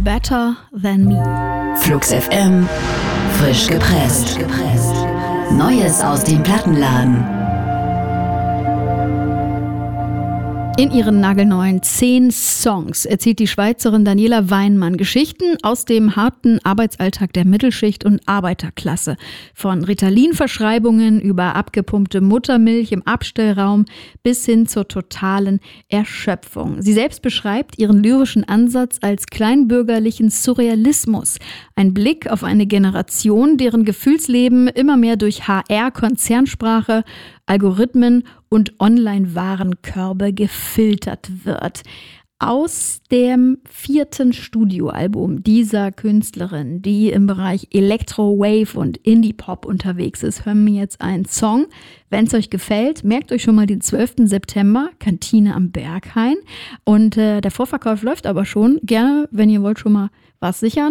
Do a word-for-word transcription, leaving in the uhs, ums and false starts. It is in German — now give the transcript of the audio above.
Better Than Me. Flux F M, frisch gepresst. Neues aus dem Plattenladen. In ihren nagelneuen zehn Songs erzählt die Schweizerin Daniela Weinmann Geschichten aus dem harten Arbeitsalltag der Mittelschicht und Arbeiterklasse. Von Ritalin-Verschreibungen über abgepumpte Muttermilch im Abstellraum bis hin zur totalen Erschöpfung. Sie selbst beschreibt ihren lyrischen Ansatz als kleinbürgerlichen Surrealismus. Ein Blick auf eine Generation, deren Gefühlsleben immer mehr durch H R, Konzernsprache, Algorithmen und Online-Warenkörbe gefiltert wird. Aus dem vierten Studioalbum dieser Künstlerin, die im Bereich Electro-Wave und Indie-Pop unterwegs ist, hören wir jetzt einen Song. Wenn es euch gefällt, merkt euch schon mal den zwölften September, Kantine am Berghain. Und äh, der Vorverkauf läuft aber schon. Gerne, wenn ihr wollt, schon mal was sichern.